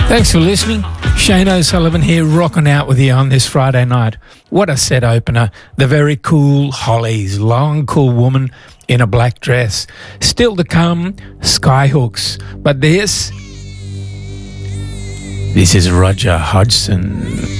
Thanks for listening. Shane O'Sullivan here, rocking out with you on this Friday night. What a set opener. The very cool Hollies, long, cool woman in a black dress. Still to come, Skyhooks. But this is Roger Hodgson.